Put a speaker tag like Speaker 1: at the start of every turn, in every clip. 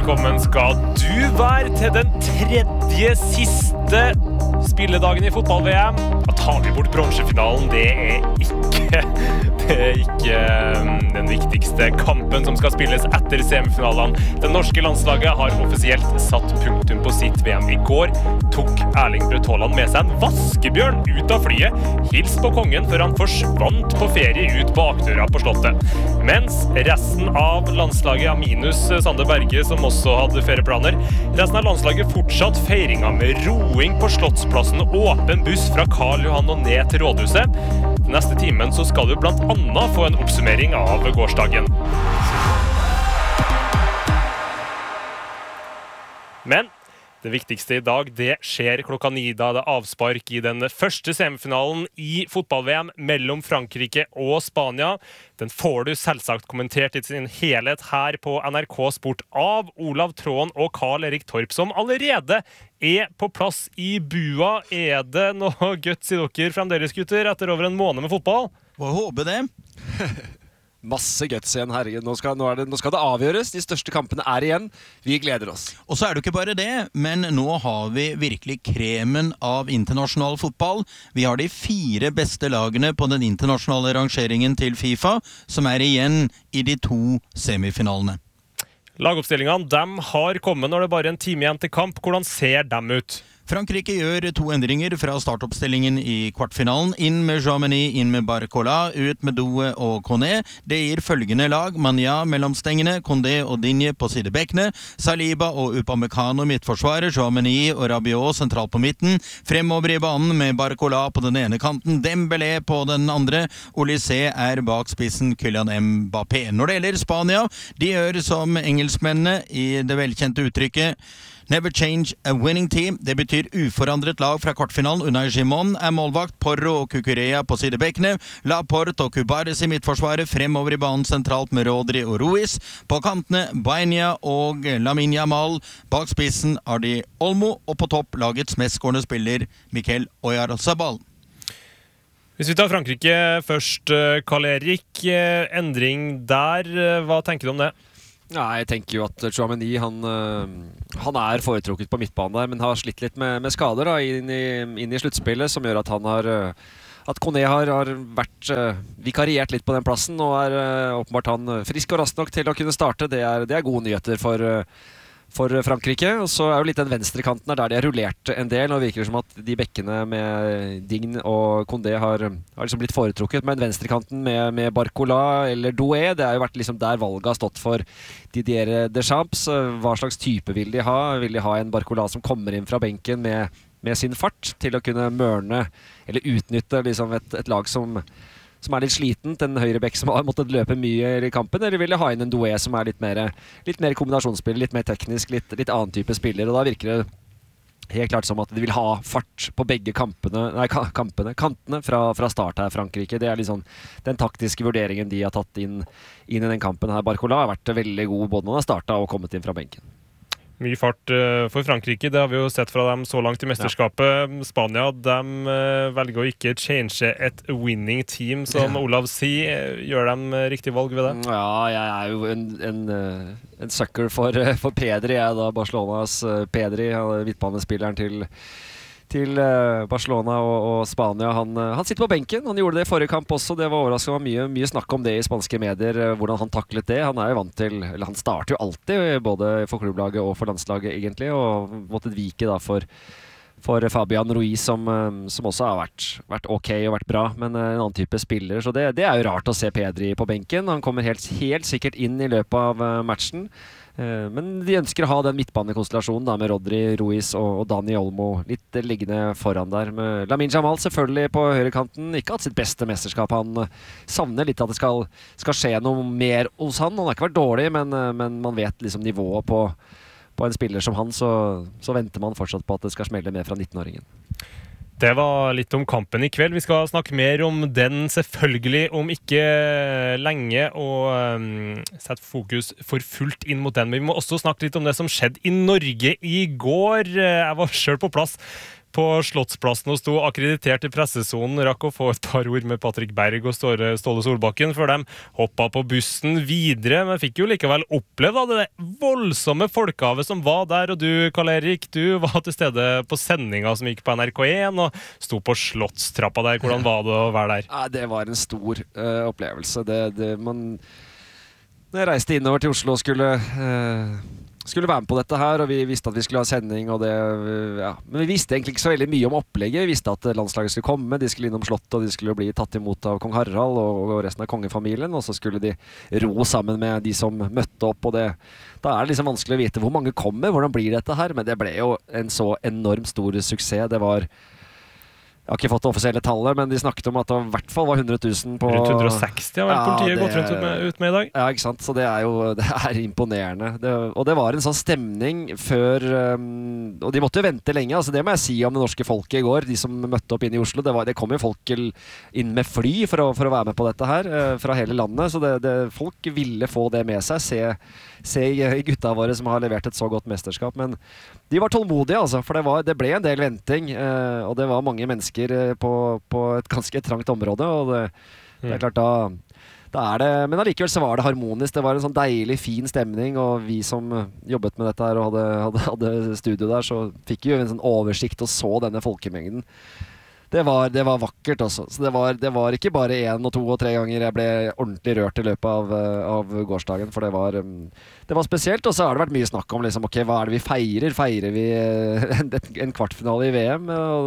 Speaker 1: velkommen skal du være til den tredje siste spilledagen i fotball-VM. Da tar vi bort bronsefinalen. Det er ikke den viktigste kampen som skal spilles etter semifinalene. Det norske landslaget har offisielt satt punktum på sitt VM. I går tok Erling Braut Haaland med seg en vaskebjørn ut av flyet, hilst på kongen før han forsvant på ferie ut bakdøra på slottet. Mens resten av landslaget, minus Sander Berge, som også hadde ferieplaner, resten av landslaget fortsatt feiringa med roing på Slottsplassen, åpen buss fra Karl Johan og ned til rådhuset. Neste timen så skal du blant annet få en oppsummering av gårsdagen. Men det viktigste i dag, det skjer klokka 9 da det er avspark i den første semifinalen i fotball-VM mellom Frankrike og Spania. Den får du selvsagt kommentert i sin helhet her på NRK Sport av Olav Tråen og Karl Erik Torp, som allerede er på plass i bua. Er det noe guts i dere fremdeles, gutter, etter over en måned med fotball?
Speaker 2: Hva håper det?
Speaker 3: Masse guts igjen, herregud. Nå skal det avgjøres. De største kampene er igjen. Vi gleder oss.
Speaker 2: Og så er det ikke bare det, men nå har vi virkelig kremen av internasjonal fotball. Vi har de 4 beste lagene på den internasjonale rangeringen til FIFA, som er igjen i de 2 semifinalene.
Speaker 1: Lagoppstillingene, de har kommet når det bare er en time igjen til kamp. Hvordan ser de ut?
Speaker 2: Frankrike gjør 2 endringer fra startoppstillingen i kvartfinalen. Inn med Jomini, inn med Barcola, ut med Doué og Koné. Det gir følgende lag: Mania mellom stengene, Kondé og Digne på sidebekkene, Saliba og Upamecano midtforsvaret, Jomini og Rabiot sentralt på midten, fremover i banen med Barcola på den ene kanten, Dembélé på den andre, Olysée er bak spissen, Kylian Mbappé. Når det gjelder Spania, de gjør som engelskmennene i det velkjente uttrykket Never change a winning team. Det betyr uforandret lag fra kvartfinalen. Unai Simon er målvakt, Porro og Cucurella på sidebekkene, Laporte og Cubares i midtforsvaret, fremover i banen sentralt med Rodri og Ruiz, på kantene Bainha og Lamine Yamal, bak spissen Ardi Olmo, og på topp lagets mestskårende spiller Mikel Oyarzabal.
Speaker 1: Hvis vi tar Frankrike først, Karl Erik, endring der, hva tenker du om det?
Speaker 3: Ja, jeg tenker jo at Tchouaméni, han er foretrukket på midtbanen der, men har slitt litt med skader da, inn i sluttspillet, som gjør at at Koné har vært vikariert litt på den plassen, og er åpenbart han frisk og rask nok til å kunne starte. Det er gode nyheter for Frankrike. Og så er jo litt den venstrekanten der de har rullert en del, og det virker som at de bekkene med Digne og Kondé har liksom blitt foretrukket, men venstrekanten med Barcola eller Doué, det har jo vært liksom der valget har stått for Didier Deschamps. Hva slags type vil de ha? Vil de ha en Barcola som kommer inn fra benken med sin fart til å kunne mørne eller utnytte liksom et lag som er litt sliten, en høyrebekk som har måttet løpe mye i kampen, eller vil de ha inn en Doué som er litt mer kombinasjonsspiller, litt mer teknisk, litt annen type spiller, og da virker det helt klart som at de vil ha fart på begge kantene fra start her, Frankrike. Det er liksom den taktiske vurderingen de har tatt inn i den kampen her. Barcola har vært veldig god både når han har startet og kommet inn fra benken.
Speaker 1: Mye fart for Frankrike, det har vi jo sett fra dem så langt i mesterskapet. Spania, de velger å ikke change et winning team, som Olav sier. Gjør de riktig valg ved det?
Speaker 3: Ja, jeg er jo en sucker for Pedri. Jeg er da Barcelonas Pedri, midtbanespilleren til Barcelona og Spania. Han sitter på benken. Han gjorde det i forrige kamp også. Det var overraskende mye snakk om det i spanske medier, hvordan han taklet det. Han er jo vant til, eller han starter jo alltid, både for klubblaget og for landslaget egentlig, og måtte vike da for Fabian Ruiz, som også har vært ok og vært bra, men en annen type spiller. Så det er jo rart å se Pedri på benken. Han kommer helt sikkert inn i løpet av matchen. Men de ønsker å ha den midtbanekonstellasjonen da, med Rodri, Ruiz og Dani Olmo litt liggende foran der. Med Lamine Yamal selvfølgelig på høyrekanten. Ikke hatt sitt beste mesterskap. Han savner litt at det skal skje noe mer hos han. Han har ikke vært dårlig, men man vet liksom nivået på en spiller som han, så venter man fortsatt på at det skal smelle mer fra 19-åringen.
Speaker 1: Det var litt om kampen i kveld. Vi skal snakke mer om den selvfølgelig om ikke lenge, og sette fokus for fullt inn mot den. Men vi må også snakke litt om det som skjedde i Norge i går. Jeg var selv på plass på Slottsplassen og stod akkreditert i pressesonen, rakk å få et par ord med Patrick Berg og Ståle Solbakken før de hoppet på bussen videre, men fikk jo likevel oppleve det voldsomme folkehavet som var der, og du, Karl-Erik, du var til stede på sendinga som gikk på NRK1 og sto på Slottstrappa der. Hvordan var det å være der?
Speaker 3: Ja, det var en stor opplevelse. Når jeg reiste innover til Oslo og skulle være med på dette her, og vi visste at vi skulle ha sending, og men vi visste egentlig ikke så veldig mye om opplegget. Vi visste at landslaget skulle komme, de skulle innom Slottet, og de skulle bli tatt imot av kong Harald og resten av kongefamilien, og så skulle de ro sammen med de som møtte opp, og da er det liksom vanskelig å vite hvor mange kommer, hvordan blir dette her, men det ble jo en så enormt stor suksess. Det var... Jeg har ikke fått det offisielle tallet, men de snakket om at det i hvert fall var 100 000 på...
Speaker 1: Rundt 160 har vel politiet gått rundt ut med i dag.
Speaker 3: Ja, ikke sant? Så det er imponerende. Og det var en sånn stemning før... og de måtte jo vente lenge. Altså, det må jeg si om det norske folket i går, de som møtte opp inn i Oslo. Det kom jo folk inn med fly for å være med på dette her, fra hele landet. Så folk ville få det med seg. Se gutta våre som har levert et så godt mesterskap. Men de var tålmodige, altså, for det ble en del venting, og det var mange mennesker på et ganske trangt område, og det er klart da er det, men allikevel så var det harmonisk. Det var en sånn deilig, fin stemning, og vi som jobbet med dette her og hadde studio der, så fikk vi jo en sånn oversikt og så denne folkemengden. Det var vakkert også. Så det var ikke bare 1 og 2 og 3 ganger jeg ble ordentlig rørt i løpet av gårsdagen, for det var spesielt. Og så har det vært mye snakk om liksom, ok, hva er det vi feirer? Feirer vi en kvartfinale i VM?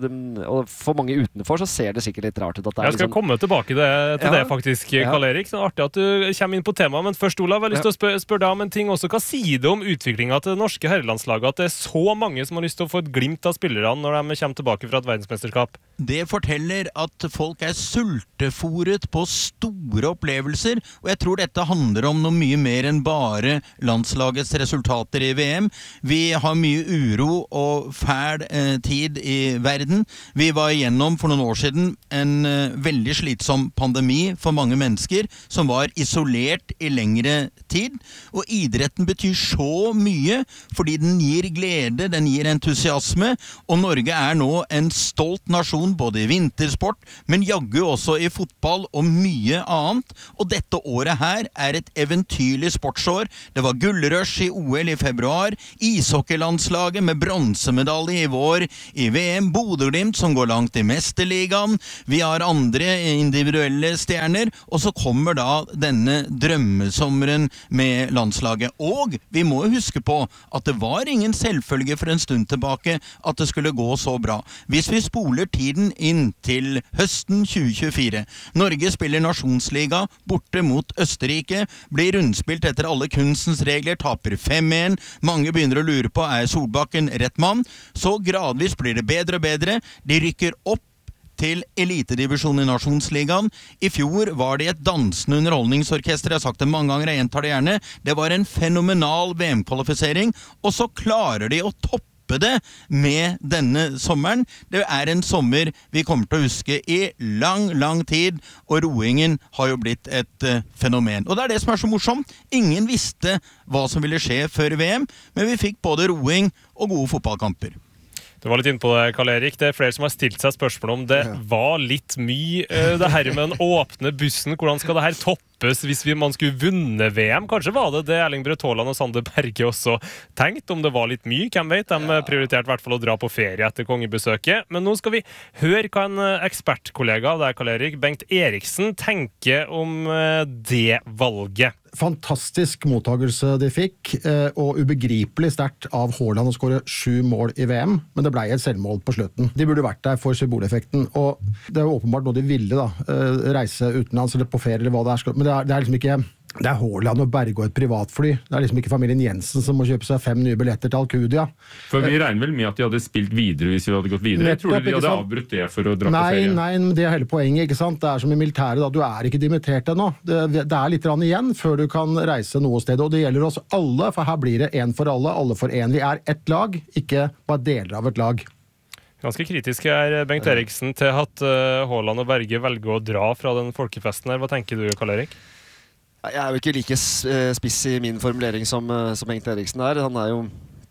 Speaker 3: Og for mange utenfor så ser det sikkert litt rart ut. At det
Speaker 1: jeg skal komme tilbake til det faktisk, Karl-Erik. Så artig at du kommer inn på temaet. Men først, Olav, jeg har lyst til å spørre deg om en ting også. Hva sier du om utviklingen til det norske herrelandslaget? At det er så mange som har lyst til å få et glimt av spillerne når de kommer tilbake fra et verdensmesterskap?
Speaker 2: Det forteller at folk er sulteforet på store opplevelser, og jeg tror dette handler om noe mye mer enn bare landslagets resultater i VM. Vi har mye uro og fæl tid i verden. Vi var igjennom for noen år siden en veldig slitsom pandemi for mange mennesker, som var isolert i lengre tid, og idretten betyr så mye, fordi den gir glede, den gir entusiasme, og Norge er nå en stolt nasjon, både i vintersport, men jaggu også i fotball og mye annet. Og dette året her er et eventyrlig sportsår. Det var gullrush i OL i februar, ishockeylandslaget med bronsemedalje i vår i VM, Bodø/Glimt som går langt i Mesterligaen, vi har andre individuelle stjerner, og så kommer da denne drømmesommeren med landslaget. Og vi må huske på at det var ingen selvfølge for en stund tilbake at det skulle gå så bra. Hvis vi spoler tiden inn til høsten 2024. Norge spiller nasjonsliga borte mot Østerrike, blir rundspilt etter alle kunstens regler, taper 5-1. Mange begynner å lure på, er Solbakken rett mann? Så gradvis blir det bedre og bedre. De rykker opp til elitedivisjonen i nasjonsligaen. I fjor var det et dansende underholdningsorkester, jeg har sagt det mange ganger, jeg gjentar det gjerne. Det var en fenomenal VM-kvalifisering, og så klarer de å toppe det med denne sommeren. Det er en sommer vi kommer til å huske i lang tid, og roingen har jo blitt et fenomen. Og det er det som er så morsomt. Ingen visste hva som ville skje før VM, men vi fikk både roing og gode fotballkamper.
Speaker 1: Du var litt inne på det, Karl-Erik. Det er flere som har stilt seg spørsmål om det var litt mye, det her med den åpne bussen. Hvordan skal det her toppes hvis man skulle vunne VM? Kanskje var det Erling Braut Haaland og Sander Berge også tenkt, om det var litt mye. Hvem vet? De prioriterte i hvert fall å dra på ferie etter kongebesøket. Men nå skal vi høre hva en ekspertkollega av deg, Karl-Erik, Bengt Eriksen, tenker om det valget.
Speaker 4: Fantastisk mottagelse de fikk, og ubegripelig sterkt av Haaland å skåre 7 mål i VM, men det ble et selvmål på slutten. De burde vært der for symboleffekten, og det er jo åpenbart noe de ville da, reise utenlands eller på ferie eller hva det er, men det er liksom ikke... Det er Haaland og Berge og et privatfly. Det er liksom ikke familien Jensen som må kjøpe seg 5 nye billetter til Alcudia.
Speaker 5: For vi regner vel med at de hadde spilt videre hvis vi hadde gått videre. Jeg tror de hadde avbrutt det for å dra på ferie.
Speaker 4: Nei, det er hele poenget, ikke sant? Det er som i militæret da, du er ikke dimittert ennå. Det er litt igjen før du kan reise noe sted, og det gjelder oss alle, for her blir det en for alle for en. Vi er ett lag, ikke bare deler av et lag.
Speaker 1: Ganske kritisk er Bengt Eriksen til at Haaland og Berge velger å dra fra den folkefesten her. Hva tenker du, Karl-Erik?
Speaker 3: Jeg er jo ikke like spiss i min formulering som Bengt Eriksen er. Han er jo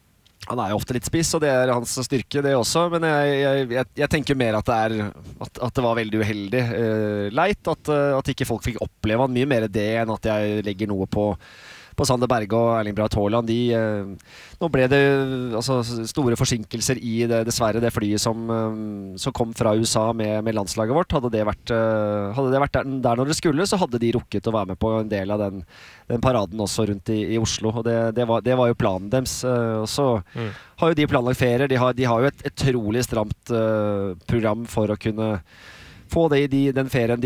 Speaker 3: Han jo ofte litt spiss, og det hans styrke, det også. Men jeg tenker mer at det var veldig uheldig. Leit at ikke folk fikk oppleve han mye mer det enn at jeg legger noe på Sander Berge og Erling Braut Haaland. Nå ble det store forsinkelser i dessverre det flyet som kom fra USA med landslaget vårt. Hadde det vært der når det skulle, så hadde de rukket å være med på en del av den paraden også rundt i Oslo. Og det var jo planen deres. Og så har jo de planlagt ferier. De har jo et utrolig stramt program for å kunne få det i den ferien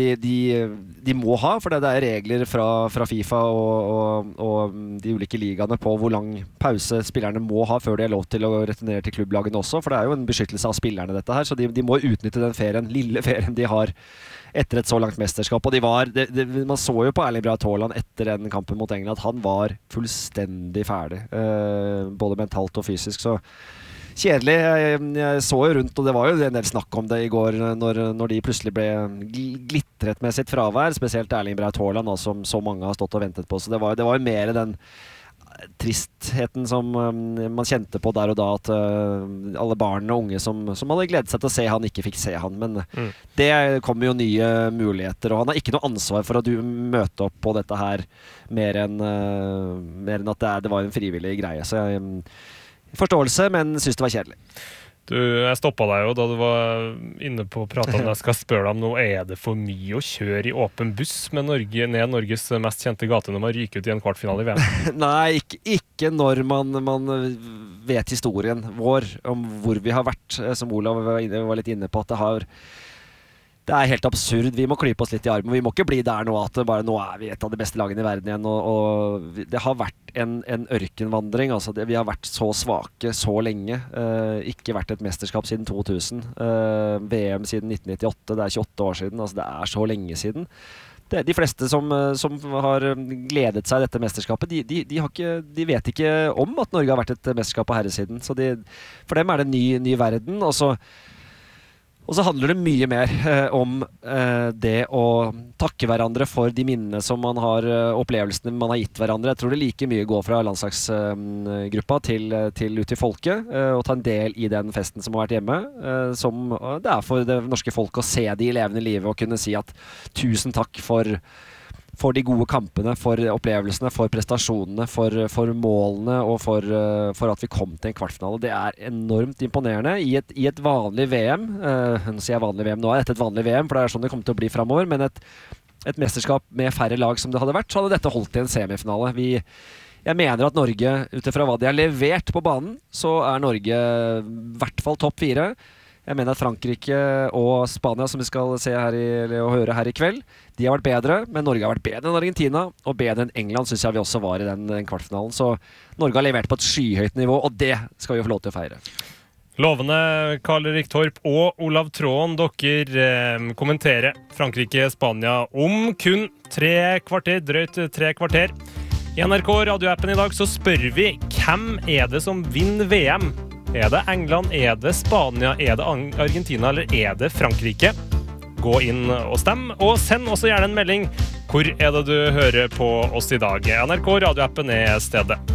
Speaker 3: de må ha, for det regler fra FIFA og de ulike ligaene på hvor lang pause spillerne må ha før de har lov til å returnere til klubblagene også, for det jo en beskyttelse av spillerne dette her, så de må utnytte den lille ferien de har etter et så langt mesterskap. Og man så jo på Erling Braut Haaland etter den kampen mot England at han var fullstendig ferdig, både mentalt og fysisk, så kjedelig. Jeg så jo rundt, og det var jo en del snakk om det i går når de plutselig ble glittret med sitt fravær, spesielt Erling Braut Haaland, som så mange har stått og ventet på. Så det var jo mer den tristheten som man kjente på der og da, at alle barn og unge som hadde gledet seg til å se han, ikke fikk se han. Men det kommer jo nye muligheter, og han har ikke noe ansvar for å møte opp på dette her mer enn at det var en frivillig greie. Så forståelse, men synes det var kjedelig.
Speaker 1: Jeg stoppet deg jo da du var inne på å prate om det. Jeg skal spørre deg om nå det for mye å kjøre i åpen buss med ned Norges mest kjente gate når man ryker ut i en kvartfinale i VM?
Speaker 3: Nei, ikke når man vet historien vår om hvor vi har vært, som Olav var litt inne på, at det helt absurd. Vi må klype oss litt i armen. Vi må ikke bli der nå at bare nå vi et av de beste lagene i verden igjen. Og det har vært en ørkenvandring. Altså vi har vært så svake så lenge. Ikke vært et mesterskap siden 2000. VM siden 1998. Det 28 år siden. Altså det så lenge siden. De fleste som har gledet seg i dette mesterskapet, de vet ikke om at Norge har vært et mesterskap på herresiden. Så for dem det en ny verden. Og så handler det mye mer om det å takke hverandre for de minnene som man har, opplevelsene man har gitt hverandre. Jeg tror det like mye går fra landslagsgruppa til ut i folket, og ta en del i den festen som har vært hjemme, som det for det norske folk å se de i levende livet og kunne si at tusen takk for de gode kampene, for opplevelsene, for prestasjonene, for målene og for at vi kom til en kvartfinale. Det enormt imponerende i et vanlig VM. Nå sier jeg vanlig VM, nå dette et vanlig VM, for det sånn det kommer til å bli fremover, men et mesterskap med færre lag som det hadde vært, så hadde dette holdt i en semifinale. Jeg mener at Norge, utifra hva de har levert på banen, så Norge i hvert fall topp 4. Jeg mener at Frankrike og Spania, som vi skal se og høre her i kveld, de har vært bedre, men Norge har vært bedre enn Argentina, og bedre enn England synes jeg vi også var i den kvartfinalen. Så Norge har levert på et skyhøyt nivå, og det skal vi få lov til å feire.
Speaker 1: Lovende Karl Erik Torp og Olav Tråen, dere kommenterer Frankrike-Spania om kun 3 kvarter, drøyt 3 kvarter. I NRK radioappen i dag så spør vi, hvem det som vinner VM? Det England, det Spania, det Argentina eller det Frankrike? Gå inn og stem, og send også gjerne en melding. Hvor det du hører på oss i dag? NRK radioappen stedet.